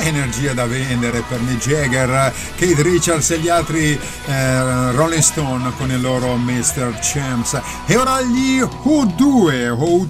energia da vendere per Mick Jagger, Keith Richards e gli altri Rolling Stone con il loro Mr. Champs. E ora gli U2